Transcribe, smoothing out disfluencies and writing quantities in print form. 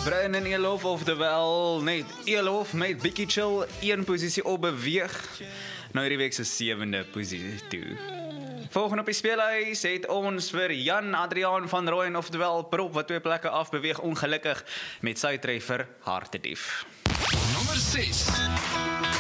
Brian en Elof, oftewel net Elof met bietjie chill, 1 posisie op beweeg. Nou hierdie week se 7de posisie toe. Volgende op die speelhuis het ons vir Jan Adriaan van Rooyen, oftewel Prop, wat 2 plekke afbeweeg, ongelukkig met sy treffer Hartedief. Nommer 6.